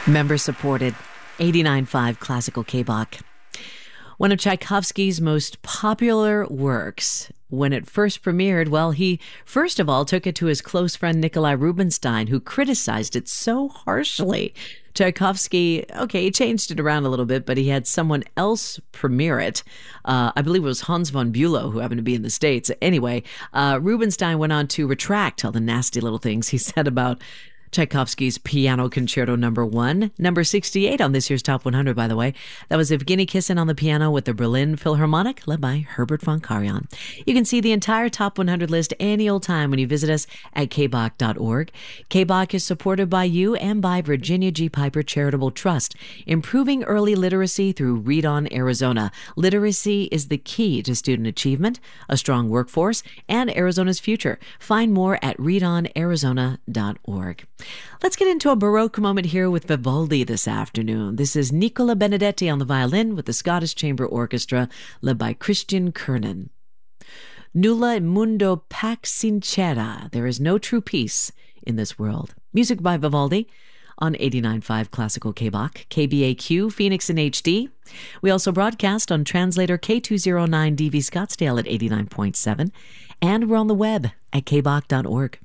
Member supported, 89.5 Classical K-Bach. One of Tchaikovsky's most popular works. When it first premiered, well, he first of all took it to his close friend Nikolai Rubinstein, who criticized it so harshly. Tchaikovsky, he changed it around a little bit, but he had someone else premiere it. I believe it was Hans von Bülow, who happened to be in the States. Anyway, Rubinstein went on to retract all the nasty little things he said about Tchaikovsky's Piano Concerto Number 1, number 68 on this year's Top 100, by the way. That was Evgeny Kissin on the piano with the Berlin Philharmonic, led by Herbert von Karajan. You can see the entire Top 100 list any old time when you visit us at kbach.org. KBach is supported by you and by Virginia G. Piper Charitable Trust, improving early literacy through Read On Arizona. Literacy is the key to student achievement, a strong workforce, and Arizona's future. Find more at readonarizona.org. Let's get into a Baroque moment here with Vivaldi this afternoon. This is Nicola Benedetti on the violin with the Scottish Chamber Orchestra, led by Christian Kernan. Nulla mundo pax sincera. There is no true peace in this world. Music by Vivaldi on 89.5 Classical K-Bach, KBAQ, Phoenix in HD. We also broadcast on translator K209 DV Scottsdale at 89.7, and we're on the web at kbach.org.